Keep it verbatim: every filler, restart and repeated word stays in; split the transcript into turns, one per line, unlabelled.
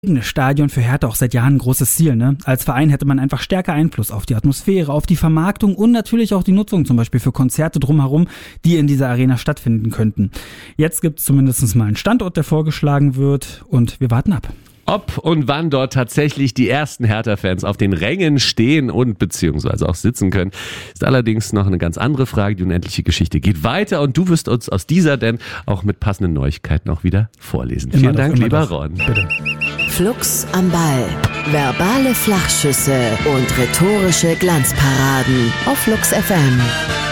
Eigenes Stadion für Hertha auch seit Jahren ein großes Ziel. Ne? Als Verein hätte man einfach stärker Einfluss auf die Atmosphäre, auf die Vermarktung und natürlich auch die Nutzung zum Beispiel für Konzerte drumherum, die in dieser Arena stattfinden könnten. Jetzt gibt es zumindest mal einen Standort, der vorgeschlagen wird, und wir warten ab.
Ob und wann dort tatsächlich die ersten Hertha-Fans auf den Rängen stehen und beziehungsweise auch sitzen können, ist allerdings noch eine ganz andere Frage. Die unendliche Geschichte geht weiter und du wirst uns aus dieser denn auch mit passenden Neuigkeiten auch wieder vorlesen.
Immer
Vielen
doch,
Dank, lieber
doch.
Ron.
Bitte.
Flux am Ball. Verbale Flachschüsse und rhetorische Glanzparaden auf Flux F M.